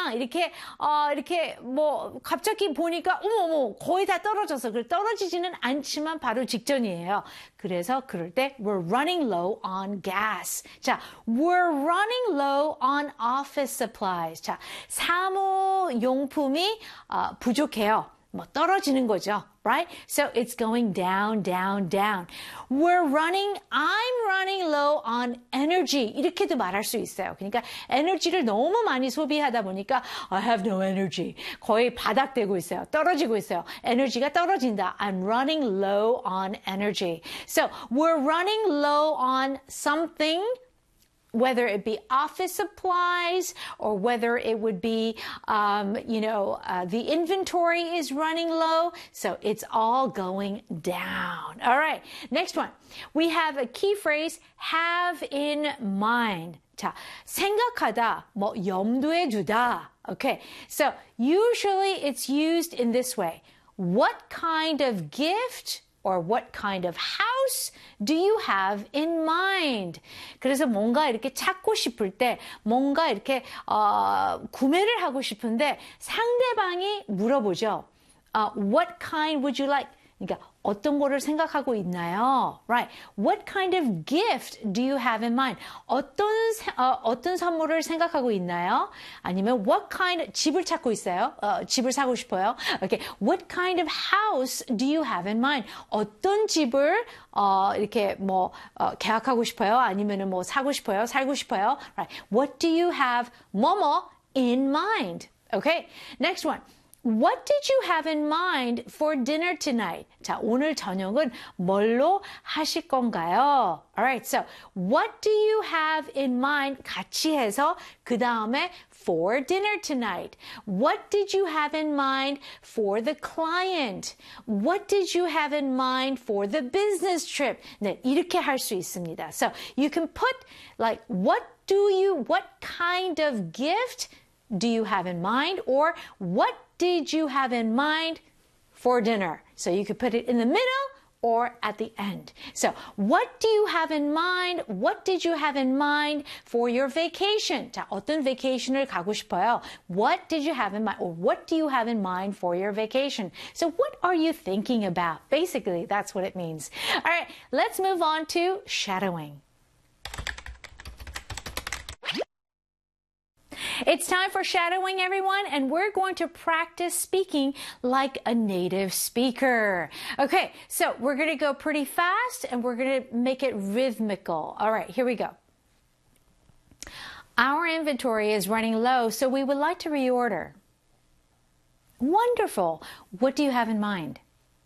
그냥 이렇게 뭐 갑자기 보니까 어머 거의 다 떨어져서 떨어지지는 않지만 바로 직전이에요. 그래서 그럴 때 we're running low on gas. 자, we're running low on office supplies. 자, 사무용품이 부족해요. 뭐 떨어지는 거죠. Right? So it's going down, down, down. I'm running low on energy. 이렇게도 말할 수 있어요. 그러니까 에너지를 너무 많이 소비하다 보니까 I have no energy. 거의 바닥되고 있어요. 떨어지고 있어요. 에너지가 떨어진다. I'm running low on energy. So we're running low on something, whether it be office supplies or whether it would be, the inventory is running low. So it's all going down. All right. Next one. We have a key phrase, have in mind. 자, 생각하다, 뭐 염두에 두다. Okay. So usually it's used in this way. What kind of gift or what kind of house do you have in mind? 그래서 뭔가 이렇게 찾고 싶을 때, 뭔가 이렇게 구매를 하고 싶은데 상대방이 물어보죠. What kind would you like? 그러니까 어떤 거를 생각하고 있나요? Right. What kind of gift do you have in mind? 어떤 선물을 생각하고 있나요? 아니면 what kind, 집을 찾고 있어요? 집을 사고 싶어요? Okay. What kind of house do you have in mind? 어떤 집을 이렇게 계약하고 싶어요? 아니면은 사고 싶어요? 살고 싶어요? Right. What do you have 뭐뭐 in mind? Okay. Next one. What did you have in mind for dinner tonight? 자, 오늘 저녁은 뭘로 하실 건가요? Alright, so what do you have in mind? 같이 해서 그 다음에 for dinner tonight. What did you have in mind for the client? What did you have in mind for the business trip? 네, 이렇게 할 수 있습니다. So you can put like what kind of gift do you have in mind, or what did you have in mind for dinner? So you could put it in the middle or at the end. So what do you have in mind? What did you have in mind for your vacation? 자, 어떤 vacation을 가고 싶어요? What did you have in mind, or what do you have in mind for your vacation? So what are you thinking about? Basically, that's what it means. All right, let's move on to shadowing. It's time for shadowing, everyone, and we're going to practice speaking like a native speaker. Okay, so we're going to go pretty fast, and we're going to make it rhythmical. All right, here we go. Our inventory is running low, so we would like to reorder. Wonderful. What do you have in mind?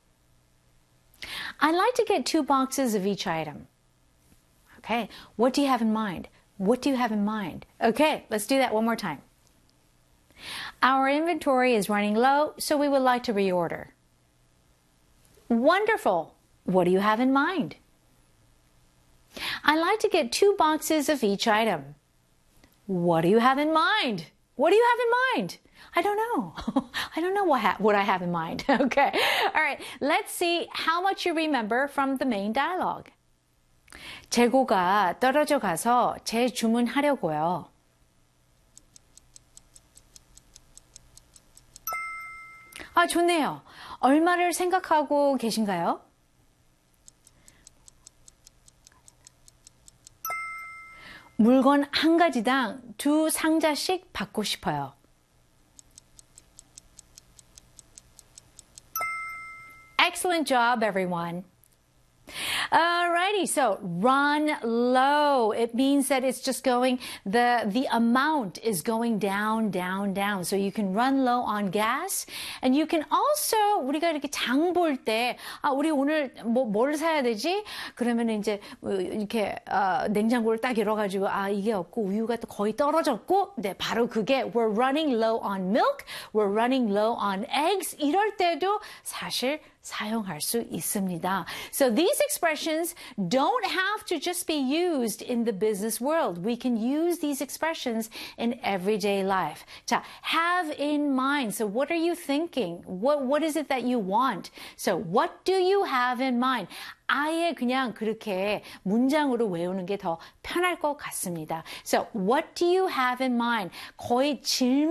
I'd like to get 2 boxes of each item. Okay, what do you have in mind? What do you have in mind? Okay, let's do that one more time. Our inventory is running low, so we would like to reorder. Wonderful. What do you have in mind? I'd like to get 2 boxes of each item. What do you have in mind? What do you have in mind? I don't know. I don't know what I have in mind. Okay. All right. Let's see how much you remember from the main dialogue. 재고가 떨어져 가서 재주문하려고요. 아, 좋네요. 얼마를 생각하고 계신가요? 물건 한 가지당 2 상자씩 받고 싶어요. Excellent job, everyone. Alrighty, so run low. It means that it's just going, the amount is going down, down, down. So you can run low on gas. And you can also, 우리가 이렇게 장 볼 때, 우리 오늘 뭘 사야 되지? 그러면 이제, 이렇게, 냉장고를 딱 열어가지고, 이게 없고, 우유가 또 거의 떨어졌고, 네, 바로 그게, we're running low on milk, we're running low on eggs. 이럴 때도 사실 사용할 수 있습니다. So these expressions don't have to just be used in the business world. We can use these expressions in everyday life. 자, have in mind. So what are you thinking? What is it that you want? So what do you have in mind? 아예 그냥 그렇게 문장으로 외우는 게 더 편할 것 같습니다. So what do you have in mind? 거의 질문